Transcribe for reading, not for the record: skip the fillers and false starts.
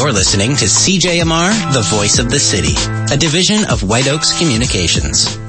You're listening to CJMR, the voice of the city, a division of White Oaks Communications.